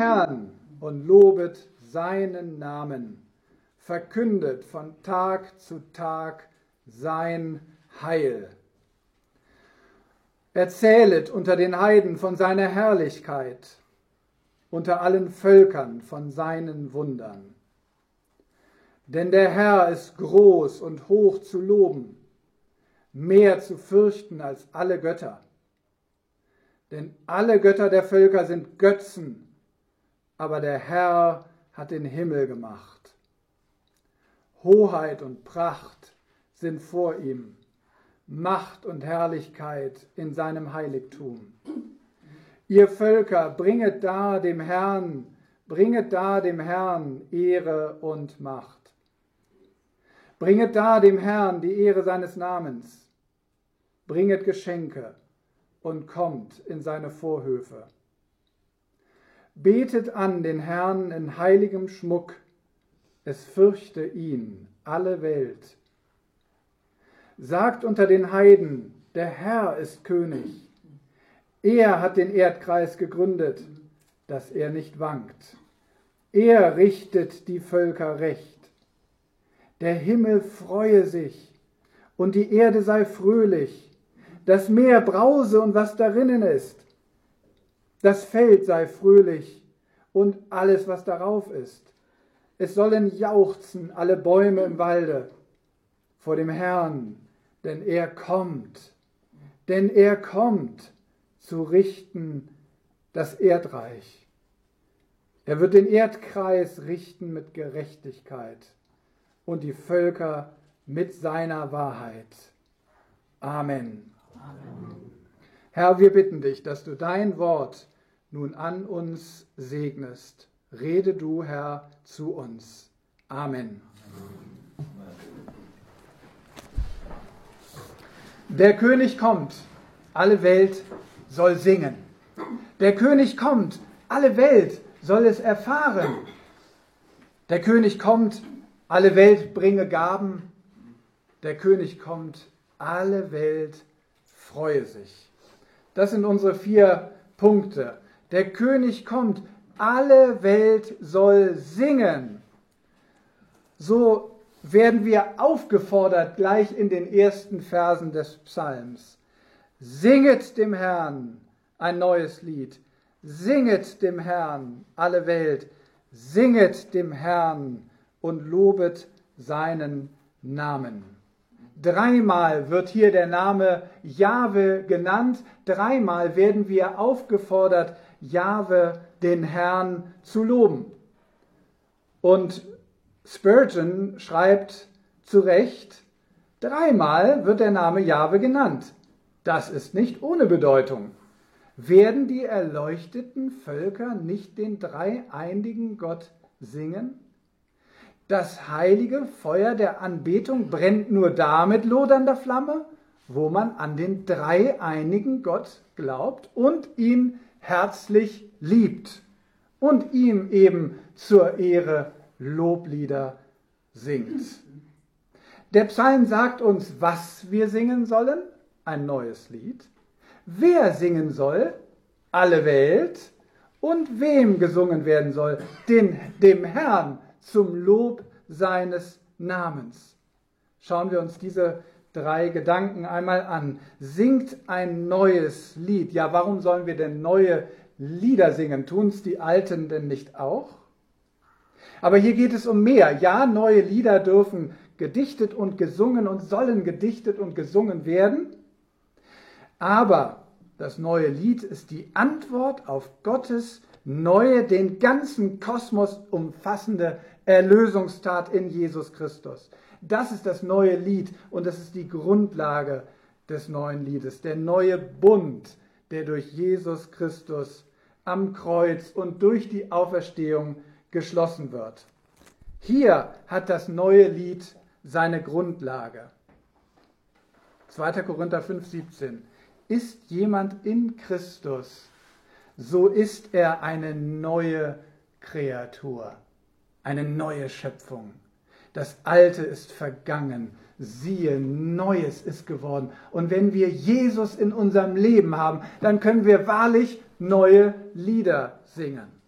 Herrn und lobet seinen Namen. Verkündet von Tag zu Tag sein Heil. Erzählet unter den Heiden von seiner Herrlichkeit, unter allen Völkern von seinen Wundern. Denn der Herr ist groß und hoch zu loben, mehr zu fürchten als alle Götter. Denn alle Götter der Völker sind Götzen, aber der Herr hat den Himmel gemacht. Hoheit und Pracht sind vor ihm, Macht und Herrlichkeit in seinem Heiligtum. Ihr Völker, bringet dar dem Herrn Ehre und Macht. Bringet dar dem Herrn die Ehre seines Namens. Bringet Geschenke und kommt in seine Vorhöfe. Betet an den Herrn in heiligem Schmuck, es fürchte ihn alle Welt. Sagt unter den Heiden, der Herr ist König. Er hat den Erdkreis gegründet, dass er nicht wankt. Er richtet die Völker recht. Der Himmel freue sich und die Erde sei fröhlich. Das Meer brause und was darinnen ist. Das Feld sei fröhlich und alles, was darauf ist. Es sollen jauchzen alle Bäume im Walde vor dem Herrn, denn er kommt zu richten das Erdreich. Er wird den Erdkreis richten mit Gerechtigkeit und die Völker mit seiner Wahrheit. Amen. Amen. Herr, wir bitten dich, dass du dein Wort nun an uns segnest. Rede du, Herr, zu uns. Amen. Der König kommt, alle Welt soll singen. Der König kommt, alle Welt soll es erfahren. Der König kommt, alle Welt bringe Gaben. Der König kommt, alle Welt freue sich. Das sind unsere 4 Punkte. Der König kommt, alle Welt soll singen. So werden wir aufgefordert gleich in den ersten Versen des Psalms. Singet dem Herrn ein neues Lied. Singet dem Herrn alle Welt. Singet dem Herrn und lobet seinen Namen. 3-mal wird hier der Name Jahwe genannt. 3-mal werden wir aufgefordert, Jahwe, den Herrn, zu loben. Und Spurgeon schreibt zu Recht, 3-mal wird der Name Jahwe genannt. Das ist nicht ohne Bedeutung. Werden die erleuchteten Völker nicht den dreieinigen Gott singen? Das heilige Feuer der Anbetung brennt nur da mit lodernder Flamme, wo man an den dreieinigen Gott glaubt und ihn herzlich liebt und ihm eben zur Ehre Loblieder singt. Der Psalm sagt uns, was wir singen sollen, ein neues Lied, wer singen soll, alle Welt, und wem gesungen werden soll, dem Herrn zum Lob seines Namens. Schauen wir uns diese 3 Gedanken einmal an. Singt ein neues Lied. Ja, warum sollen wir denn neue Lieder singen? Tun es die Alten denn nicht auch? Aber hier geht es um mehr. Ja, neue Lieder dürfen gedichtet und gesungen und sollen gedichtet und gesungen werden. Aber das neue Lied ist die Antwort auf Gottes neue, den ganzen Kosmos umfassende Erlösungstat in Jesus Christus. Das ist das neue Lied und das ist die Grundlage des neuen Liedes. Der neue Bund, der durch Jesus Christus am Kreuz und durch die Auferstehung geschlossen wird. Hier hat das neue Lied seine Grundlage. 2. Korinther 5,17. Ist jemand in Christus, so ist er eine neue Kreatur, eine neue Schöpfung. Das Alte ist vergangen, siehe, Neues ist geworden. Und wenn wir Jesus in unserem Leben haben, dann können wir wahrlich neue Lieder singen.